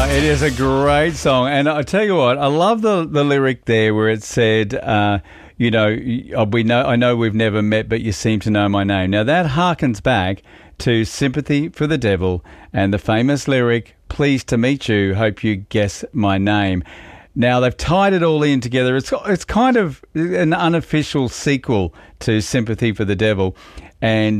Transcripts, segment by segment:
It is a great song. And I tell you what, I love the lyric there where it said, I know we've never met, but you seem to know my name. Now, that harkens back to Sympathy for the Devil and the famous lyric, pleased to meet you, hope you guess my name. Now, they've tied it all in together. It's kind of an unofficial sequel to Sympathy for the Devil. And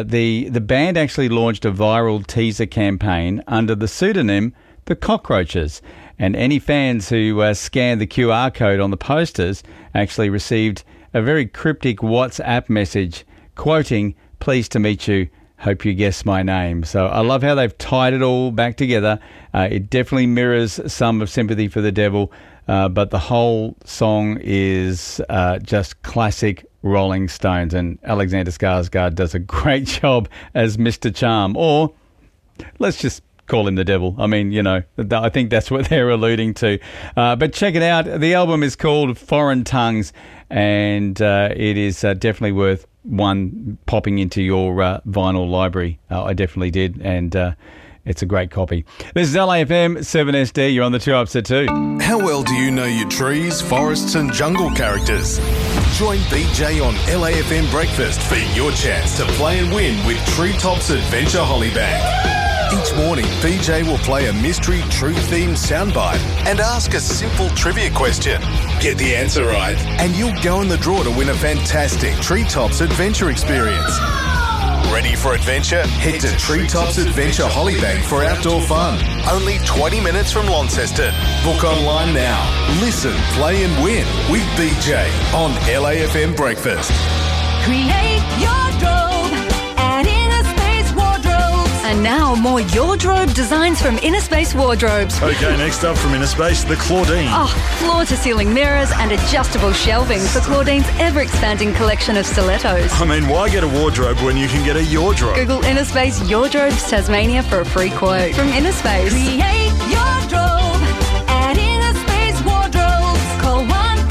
the band actually launched a viral teaser campaign under the pseudonym The Cockroaches. And any fans who scanned the QR code on the posters actually received a very cryptic WhatsApp message quoting, pleased to meet you, hope you guess my name. So I love how they've tied it all back together. It definitely mirrors some of Sympathy for the Devil, but the whole song is just classic Rolling Stones, and Alexander Skarsgård does a great job as Mr. Charm, or let's just call him the devil. I mean, I think that's what they're alluding to. But check it out. The album is called Foreign Tongues, and it is definitely worth one popping into your vinyl library. I definitely did, and it's a great copy. This is LAFM 7SD. You're on the 2 Ups at 2. How well do you know your trees, forests and jungle characters? Join BJ on LAFM Breakfast for your chance to play and win with Treetops Adventure Hollybag. Each morning, BJ will play a mystery tree-themed soundbite and ask a simple trivia question. Get the answer right, and you'll go in the draw to win a fantastic Treetops Adventure experience. Ready for adventure? Head to Treetops Adventure Hollybag for outdoor fun. Only 20 minutes from Launceston. Book online now. Listen, play and win with BJ on LAFM Breakfast. Create your drobe at Inner Space Wardrobes. And now more Your Drobe designs from Inner Space Wardrobes. Okay, next up from Inner Space, the Claudine. Floor-to-ceiling mirrors and adjustable shelving for Claudine's ever-expanding collection of stilettos. I mean, why get a wardrobe when you can get a Your Drobe? Google Inner Space Your Drobes Tasmania for a free quote. From Inner Space. Create your drobe at Inner Space Wardrobes. Call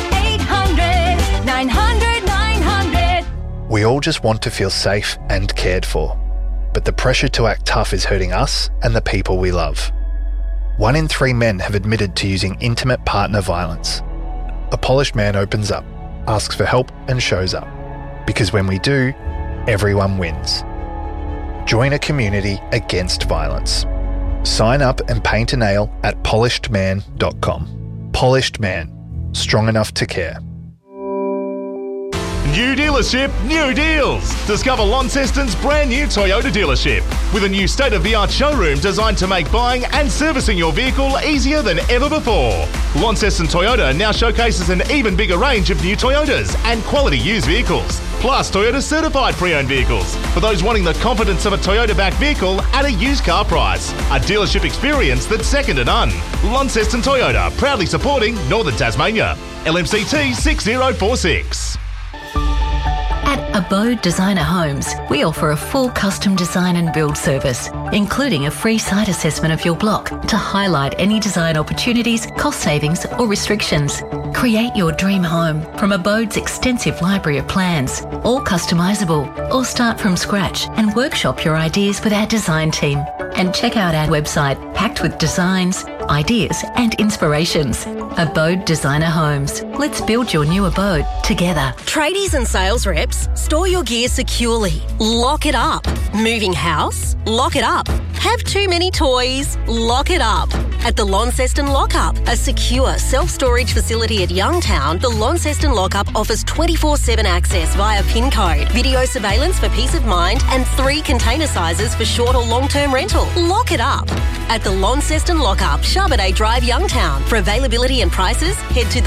1-800-900-900. We all just want to feel safe and cared for. But the pressure to act tough is hurting us and the people we love. 1 in 3 men have admitted to using intimate partner violence. A polished man opens up, asks for help and shows up. Because when we do, everyone wins. Join a community against violence. Sign up and paint a nail at polishedman.com. Polished Man. Strong enough to care. New dealership, new deals. Discover Launceston's brand new Toyota dealership with a new state-of-the-art showroom designed to make buying and servicing your vehicle easier than ever before. Launceston Toyota now showcases an even bigger range of new Toyotas and quality used vehicles, plus Toyota certified pre-owned vehicles for those wanting the confidence of a Toyota-backed vehicle at a used car price. A dealership experience that's second to none. Launceston Toyota, proudly supporting Northern Tasmania. LMCT 6046. At Abode Designer Homes, we offer a full custom design and build service, including a free site assessment of your block to highlight any design opportunities, cost savings or restrictions. Create your dream home from Abode's extensive library of plans, all customisable, or start from scratch and workshop your ideas with our design team. And check out our website packed with designs, ideas and inspirations. Abode Designer Homes. Let's build your new abode together. Tradies and sales reps, store your gear securely. Lock it up. Moving house? Lock it up. Have too many toys? Lock it up. At the Launceston Lockup, a secure self-storage facility at Youngtown, the Launceston Lockup offers 24/7 access via PIN code, video surveillance for peace of mind, and 3 container sizes for short or long-term rental. Lock it up. At the Launceston Lockup, Charbonnet Drive, Youngtown. For availability and prices, head to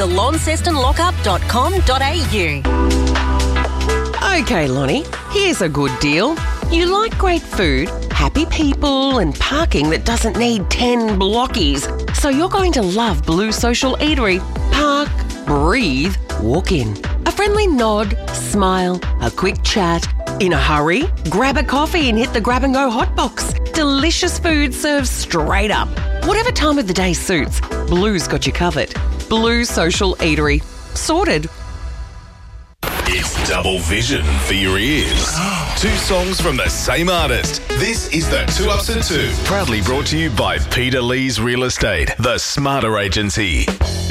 thelauncestonlockup.com.au. Okay, Lonnie, here's a good deal. You like great food, happy people and parking that doesn't need 10 blockies. So you're going to love Blue Social Eatery. Park, breathe, walk in. A friendly nod, smile, a quick chat. In a hurry, grab a coffee and hit the grab-and-go hotbox. Delicious food served straight up. Whatever time of the day suits, Blue's got you covered. Blue Social Eatery. Sorted. It's double vision for your ears. 2 songs from the same artist. This is the 2 Ups and 2, proudly brought to you by Peter Lee's Real Estate, the Smarter Agency.